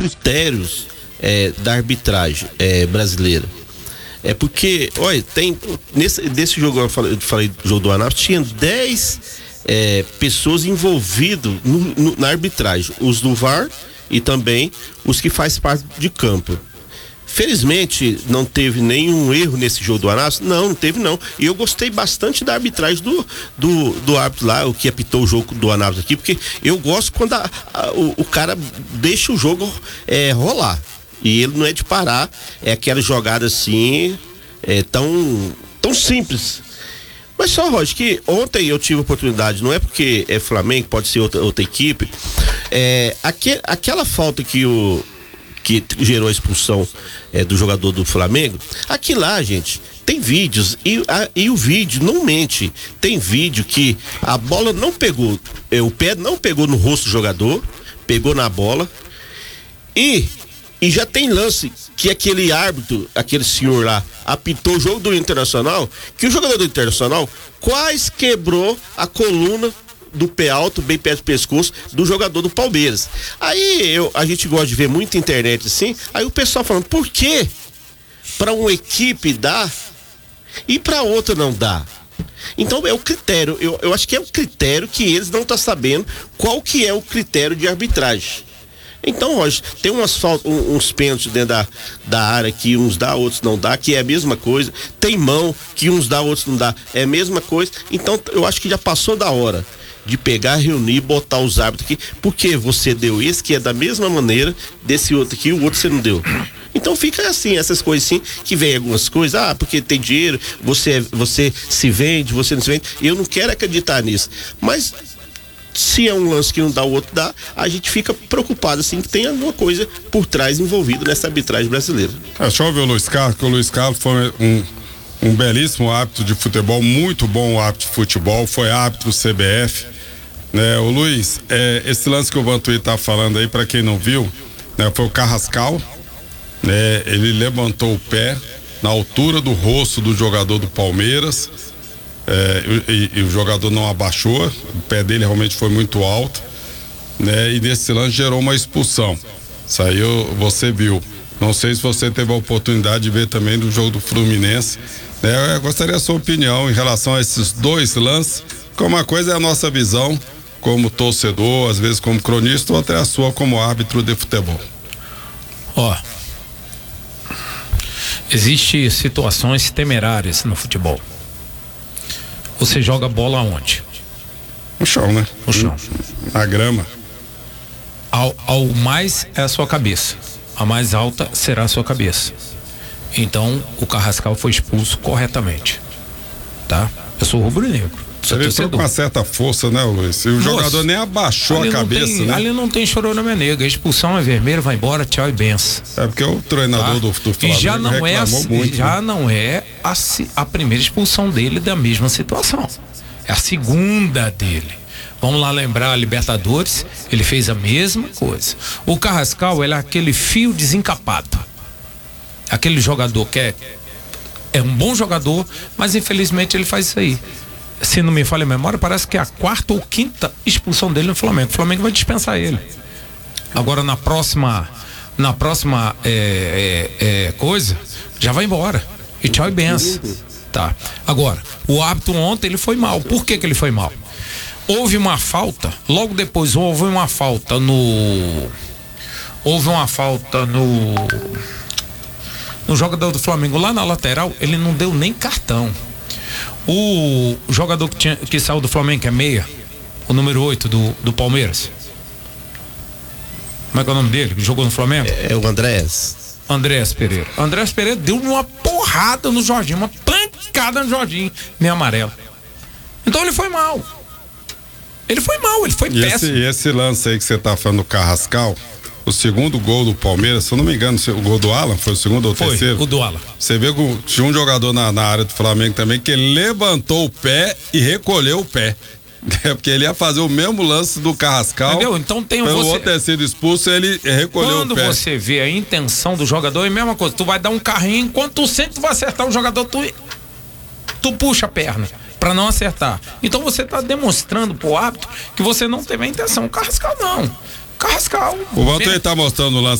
critérios da arbitragem brasileira. É porque, olha, desse jogo, eu falei do jogo do Anápolis, tinha 10 pessoas envolvidas na arbitragem, os do VAR e também os que fazem parte de campo. Felizmente não teve nenhum erro nesse jogo do Anápolis. Não teve não. E eu gostei bastante da arbitragem do árbitro lá, o que apitou o jogo do Anápolis aqui, porque eu gosto quando o cara deixa o jogo rolar. E ele não é de parar, é aquela jogada assim, tão simples. Mas só, Roger, que ontem eu tive oportunidade, não é porque é Flamengo, pode ser outra equipe, aquela falta que gerou a expulsão do jogador do Flamengo, aqui lá, gente, tem vídeos e o vídeo não mente. Tem vídeo que a bola não pegou, o pé não pegou no rosto do jogador, pegou na bola e já tem lance que aquele árbitro, aquele senhor lá, apitou o jogo do Internacional, que o jogador do Internacional quase quebrou a coluna do pé alto, bem perto do pescoço, do jogador do Palmeiras. Aí a gente gosta de ver muita internet assim, aí o pessoal falando, por que para uma equipe dá e para outra não dá? Então é o critério, eu acho que é o critério que eles não estão sabendo qual que é o critério de arbitragem. Então, Roger, tem uns pênaltis dentro da área que uns dá, outros não dá, que é a mesma coisa. Tem mão que uns dá, outros não dá, é a mesma coisa. Então, eu acho que já passou da hora de pegar, reunir, botar os árbitros aqui, porque você deu esse que é da mesma maneira desse outro aqui, o outro você não deu. Então fica assim, essas coisas assim, que vem algumas coisas, porque tem dinheiro, você se vende, você não se vende. Eu não quero acreditar nisso, mas se é um lance que um dá, o outro dá, a gente fica preocupado assim que tem alguma coisa por trás envolvida nessa arbitragem brasileira. Deixa eu ver o Luiz Carlos, que o Luiz Carlos foi um belíssimo árbitro de futebol, muito bom árbitro de futebol, foi árbitro CBF, né? O Luiz, esse lance que o Vantuí tá falando aí, para quem não viu, né, foi o Carrascal, né? Ele levantou o pé na altura do rosto do jogador do Palmeiras, e o jogador não abaixou, o pé dele realmente foi muito alto, né? E nesse lance gerou uma expulsão. Saiu, você viu. Não sei se você teve a oportunidade de ver também do jogo do Fluminense, né? Eu gostaria da sua opinião em relação a esses dois lances, porque uma coisa é a nossa visão como torcedor, às vezes como cronista, ou até a sua como árbitro de futebol. Existem situações temerárias no futebol. Você joga bola aonde? No chão, né? No chão. Na grama. Ao mais é a sua cabeça. A mais alta será a sua cabeça. Então, o Carrascal foi expulso corretamente. Tá? Eu sou rubro-negro. Ele entrou com uma certa força, né, Luiz? E o jogador nem abaixou a cabeça, né? Ali não tem chorona minha nega. A expulsão é vermelha, vai embora, tchau e benção. É porque o treinador do Flamengo e já não muito, não é a primeira expulsão dele da mesma situação. É a segunda dele. Vamos lá lembrar a Libertadores, ele fez a mesma coisa. O Carrascal, ele é aquele fio desencapado. Aquele jogador que é um bom jogador, mas infelizmente ele faz isso aí. Se não me falha a memória, parece que é a quarta ou quinta expulsão dele no Flamengo. O Flamengo vai dispensar ele. Agora na próxima coisa, já vai embora. E tchau e benção. Tá. Agora, o árbitro ontem ele foi mal. Por que ele foi mal? Houve uma falta, logo depois houve uma falta no jogador do Flamengo lá na lateral, ele não deu nem cartão. O jogador que saiu do Flamengo, que é meia, o número 8 do Palmeiras, como é que é o nome dele, que jogou no Flamengo? É o Andrés Pereira. Andrés Pereira deu uma porrada no Jorginho, uma pancada no Jorginho, meio amarelo. Então ele foi mal. Ele foi péssimo. E esse lance aí que você tá falando do Carrascal, o segundo gol do Palmeiras, se eu não me engano, o gol do Alan foi o segundo ou terceiro? O do Alan. Você vê que tinha um jogador na área do Flamengo também que levantou o pé e recolheu o pé. Porque ele ia fazer o mesmo lance do Carrascal. Entendeu? Então tem pelo outro ter sido expulso, ele recolheu o pé. Quando você vê a intenção do jogador, é a mesma coisa. Tu vai dar um carrinho, enquanto tu sente que tu vai acertar o jogador, tu puxa a perna pra não acertar. Então você tá demonstrando pro árbitro que você não teve a intenção. O Carrascal não. Carrascal. O Walter tá mostrando o lance